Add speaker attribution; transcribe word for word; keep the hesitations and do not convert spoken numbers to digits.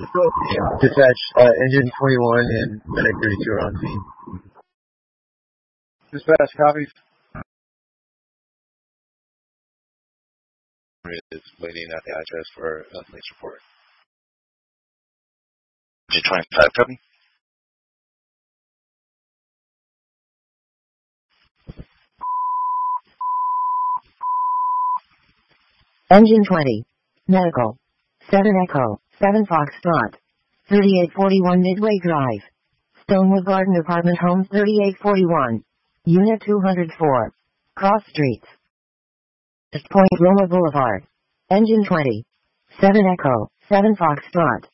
Speaker 1: Dispatch, uh, engine twenty-one and medic thirty-two are on scene.
Speaker 2: Dispatch, copy.
Speaker 3: Is waiting at the address for a police report. Engine twenty-five, copy.
Speaker 4: Engine twenty. Medical. seven Echo, seven Foxtrot. thirty-eight forty-one Midway Drive. Stonewood Garden Apartment Homes thirty-eight forty-one. Unit two hundred four. Cross Streets. East Point Roma Boulevard. Engine twenty. seven Echo, seven Foxtrot.